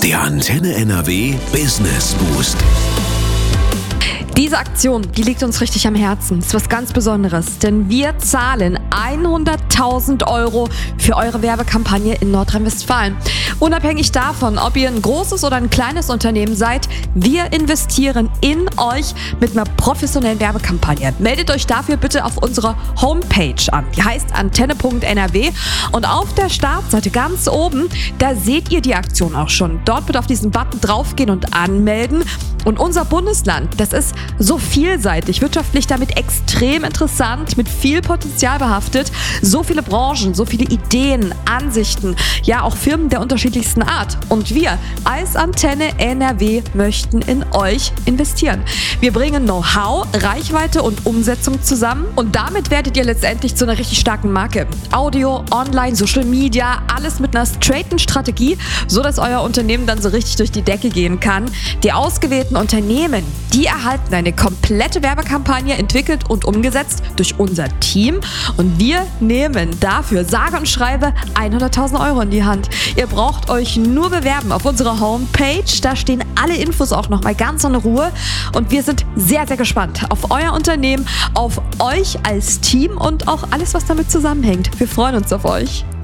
Der Antenne NRW Business Boost. Diese Aktion, die liegt uns richtig am Herzen. Das ist was ganz Besonderes, denn wir zahlen 100.000 € für eure Werbekampagne in Nordrhein-Westfalen. Unabhängig davon, ob ihr ein großes oder ein kleines Unternehmen seid, wir investieren in euch mit einer professionellen Werbekampagne. Meldet euch dafür bitte auf unserer Homepage an. Die heißt antenne.nrw und auf der Startseite ganz oben, da seht ihr die Aktion auch schon. Dort bitte auf diesen Button draufgehen und anmelden. Und unser Bundesland, das ist so vielseitig, wirtschaftlich damit extrem interessant, mit viel Potenzial behaftet. So viele Branchen, so viele Ideen, Ansichten, ja auch Firmen der unterschiedlichsten Art. Und wir als Antenne NRW möchten in euch investieren. Wir bringen Know-how, Reichweite und Umsetzung zusammen und damit werdet ihr letztendlich zu einer richtig starken Marke. Audio, Online, Social Media, alles mit einer straighten Strategie, so dass euer Unternehmen dann so richtig durch die Decke gehen kann. Die ausgewählten Unternehmen, die erhalten eine komplette Werbekampagne entwickelt und umgesetzt durch unser Team und wir nehmen dafür sage und schreibe 100.000 € in die Hand. Ihr braucht euch nur bewerben auf unserer Homepage, da stehen alle Infos auch nochmal ganz in Ruhe und wir sind sehr, sehr gespannt auf euer Unternehmen, auf euch als Team und auch alles, was damit zusammenhängt. Wir freuen uns auf euch.